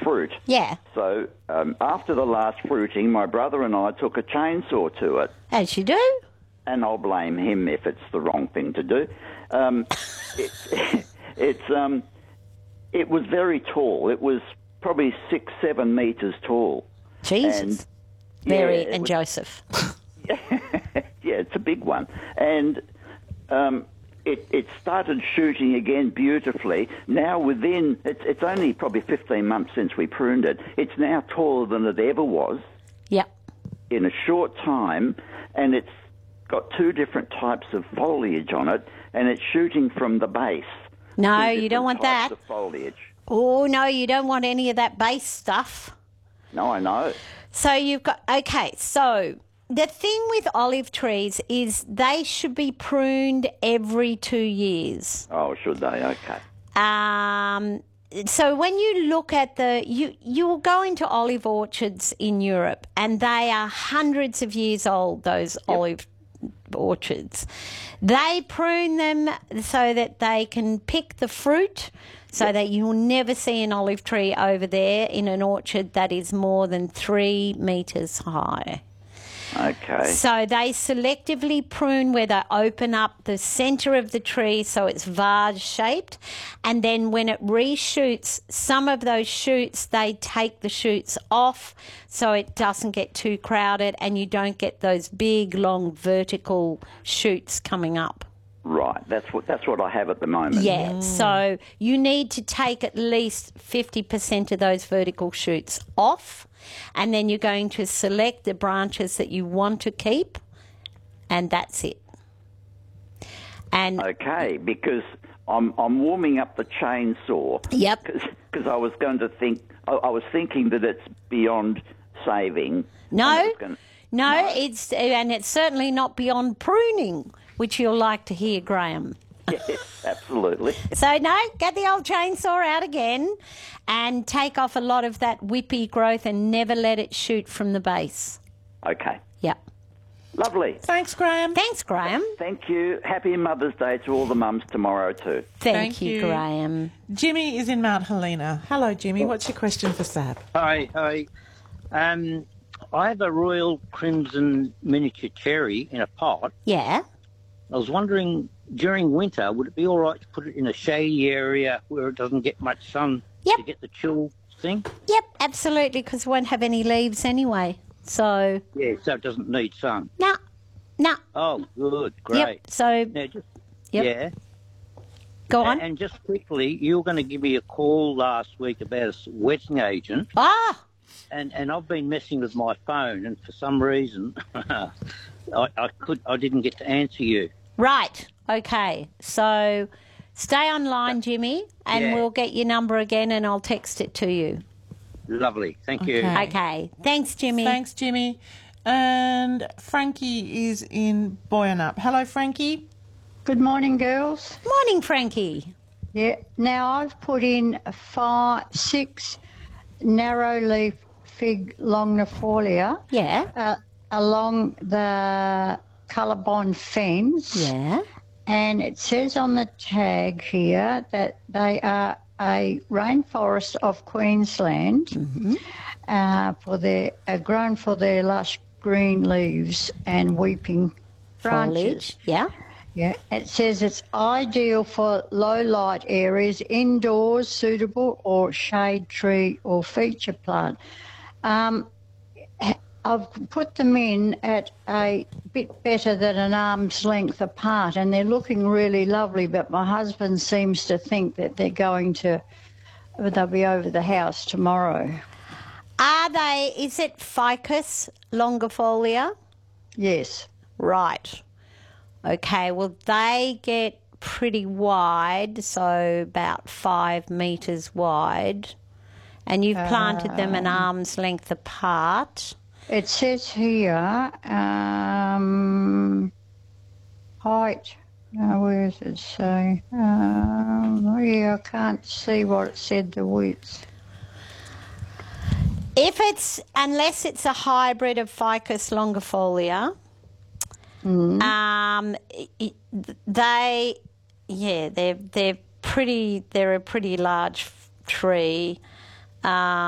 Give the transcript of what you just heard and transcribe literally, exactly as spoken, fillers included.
fruit. Yeah. So um, after the last fruiting, my brother and I took a chainsaw to it. As you do. And I'll blame him if it's the wrong thing to do. Um, it, it's um, it was very tall. It was probably six, seven metres tall. Jesus. And, Mary yeah, and was, Joseph. yeah, it's a big one. And um, it, it started shooting again beautifully. Now within, it's, it's only probably fifteen months since we pruned it. It's now taller than it ever was. Yep. In a short time, and it's got two different types of foliage on it, and it's shooting from the base. No, you don't want that. Of foliage. Oh, no, you don't want any of that base stuff. No, I know. So you've got, okay, so the thing with olive trees is they should be pruned every two years. Oh, should they? Okay. Um, so when you look at the, you, you will go into olive orchards in Europe and they are hundreds of years old, those yep. olive orchards. They prune them so that they can pick the fruit, so that you will never see an olive tree over there in an orchard that is more than three metres high. Okay. So they selectively prune where they open up the centre of the tree so it's vase-shaped, and then when it reshoots, some of those shoots, they take the shoots off so it doesn't get too crowded and you don't get those big, long, vertical shoots coming up. Right, that's what that's what I have at the moment. Yeah, mm. So you need to take at least fifty percent of those vertical shoots off, and then you're going to select the branches that you want to keep, and that's it. And okay, because I'm I'm warming up the chainsaw. Yep. Because I was going to think, I, I was thinking that it's beyond saving. No, gonna, no, no, it's and it's certainly not beyond pruning, which you'll like to hear, Graham. Yes, absolutely. So, no, get the old chainsaw out again and take off a lot of that whippy growth and never let it shoot from the base. Okay. Yep. Lovely. Thanks, Graham. Thanks, Graham. Thank you. Happy Mother's Day to all the mums tomorrow too. Thank, Thank you, you, Graham. Jimmy is in Mount Helena. Hello, Jimmy. What's your question for Sab? Hi, hi. Um, I have a Royal Crimson miniature cherry in a pot. Yeah. I was wondering, during winter, would it be all right to put it in a shady area where it doesn't get much sun yep. to get the chill thing? Yep, absolutely, because it won't have any leaves anyway. So yeah, so it doesn't need sun. No, no. Oh, good, great. Yep. So now just, yep. yeah. Go on. And, and just quickly, you were going to give me a call last week about a wetting agent. Ah. And and I've been messing with my phone, and for some reason, I, I could I didn't get to answer you. Right. Okay. So stay online, Jimmy, and yeah. we'll get your number again, and I'll text it to you. Lovely. Thank okay. you. Okay. Thanks, Jimmy. Thanks, Jimmy. And Frankie is in Boyanup. Hello, Frankie. Good morning, girls. Morning, Frankie. Yeah. Now I've put in five, six narrow leaf fig longnifolia. Yeah. Uh, along the Colorbond fence. Yeah. And it says on the tag here that they are a rainforest of Queensland, mm-hmm. uh, for their uh, grown for their lush green leaves and weeping branches. Foliage. Yeah. Yeah. It says it's ideal for low light areas, indoors, suitable, or shade tree or feature plant. Um, I've put them in at a bit better than an arm's length apart, and they're looking really lovely, but my husband seems to think that they're going to, they'll be over the house tomorrow. Are they, is it Ficus longifolia? Yes. Right. Okay, well, they get pretty wide, so about five metres wide, and you've planted um, them an arm's length apart. It says here, um, height. Uh, where does it say? Um, yeah, I can't see what it said, the width. If it's, unless it's a hybrid of Ficus longifolia, mm. um, it, they, yeah, they're they're pretty. They're a pretty large tree. Um,